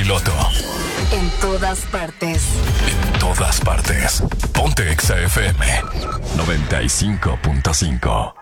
piloto. En todas partes. En todas partes. Ponte Exa FM 95.5.